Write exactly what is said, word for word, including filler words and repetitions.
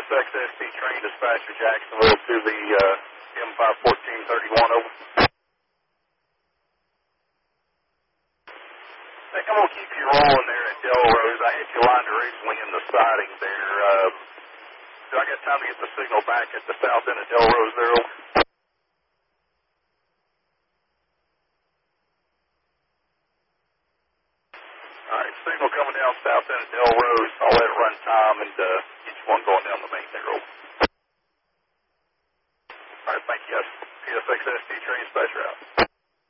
S X S P train dispatcher Jacksonville to the uh, M five fourteen thirty-one, over. I think I'm going to keep you rolling there at Delrose. I had you lined originally in the siding there. Uh, do I got time to get the signal back at the south end of Delrose there, over? All right, signal coming down south end of Delrose. I'll let it run time and uh, get you one going